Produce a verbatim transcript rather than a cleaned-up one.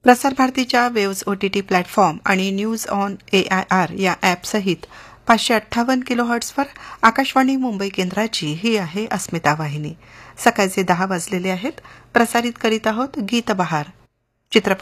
प्रसार भारतीच्या waves OTT platform आणि न्यूज ऑन एआयआर या ॲपसहित पाचशे अठ्ठावन्न किलोहर्ट्झवर आकाशवाणी मुंबई केंद्राची ही आहे अस्मिता वाहिनी. सकाळचे दहा वाजलेले आहेत. प्रसारित करीत आहोत गीत बहार चित्रपट